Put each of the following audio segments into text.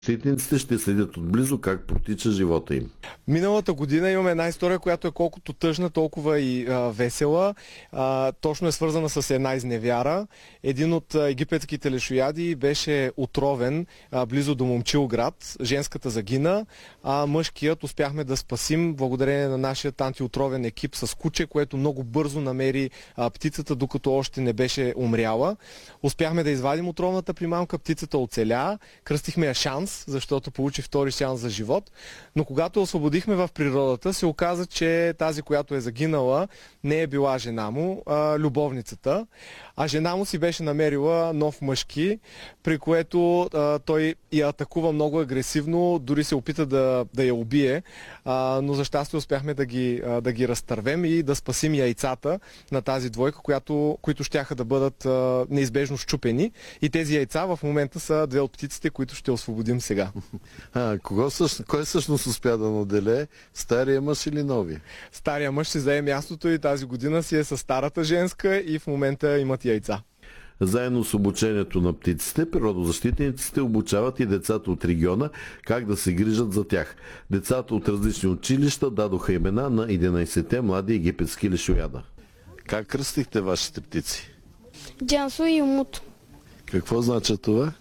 Защитниците ще следят отблизо как протича живота им. Миналата година имаме една история, която е колкото тъжна, толкова и весела. Точно е свързана с една изневяра. Един от египетските лешояди беше отровен близо до Момчилград. Женската загина, а мъжкият успяхме да спасим благодарение на нашия антиотровен екип с куче, което много бързо намери птицата, докато още не беше умряла. Успяхме да извадим отровната примамка, птицата оцеля, кръстихме я Шанс, защото получи втори шанс за живот. Но когато освободихме в природата, се оказа, че тази, която е загинала, не е била жена му, а любовницата. А жена му си беше намерила нов мъжки, при което той я атакува много агресивно, дори се опита да я убие, но за щастие успяхме да ги разтървем и да спасим яйцата на тази двойка, които щяха да бъдат неизбежно счупени. И тези яйца в момента са две от птиците, които ще освободим сега. Кой всъщност успя да наделее? Стария мъж или новия? Стария мъж си зае мястото и тази година си е с старата женска и в момента имат яйца. Заедно с обучението на птиците, природозащитниците обучават и децата от региона как да се грижат за тях. Децата от различни училища дадоха имена на 11-те млади египетски лешояда. Как кръстихте вашите птици? Джансо и Умут. Какво значи това?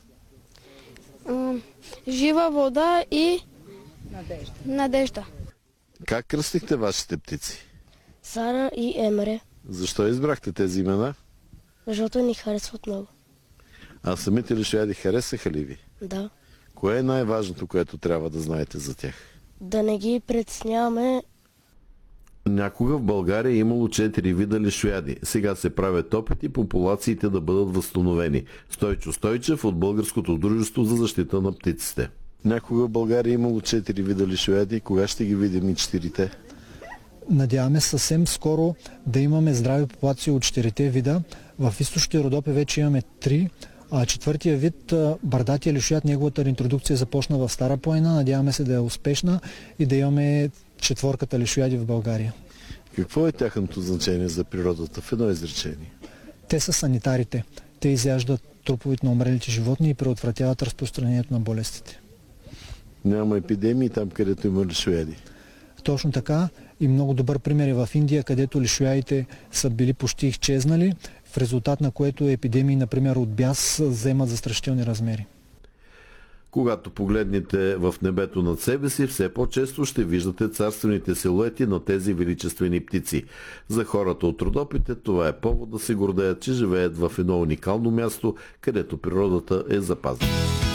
Жива вода и надежда. Как кръстихте вашите птици? Сара и Емре. Защо избрахте тези имена? Защото ни харесват много. А самите лешояди харесаха ли ви? Да. Кое е най-важното, което трябва да знаете за тях? Да не ги притесняваме. Някога в България е имало 4 вида лешояди. Сега се правят опити популациите да бъдат възстановени. Стойчо Стойчев от Българското дружество за защита на птиците. Някога в България е имало 4 вида лешояди. Кога ще ги видим и 4-те? Надяваме съвсем скоро да имаме здрави популации от 4-те вида. В източните Родопи вече имаме 3, а четвъртия вид, бърдатия лешояд, неговата реинтродукция започна в Стара планина. Надяваме се да е успешна и да имаме четворката лешояди в България. Какво е тяхното значение за природата в едно изречение? Те са санитарите. Те изяждат труповете на умрелите животни и предотвратяват разпространението на болестите. Няма епидемии там, където има лешояди. Точно така, и много добър пример е в Индия, където лешоядите са били почти изчезнали, в резултат на което епидемии, например от бяс, вземат застрашителни размери. Когато погледнете в небето над себе си, все по-често ще виждате царствените силуети на тези величествени птици. За хората от Родопите това е повод да се гордеят, че живеят в едно уникално място, където природата е запазена.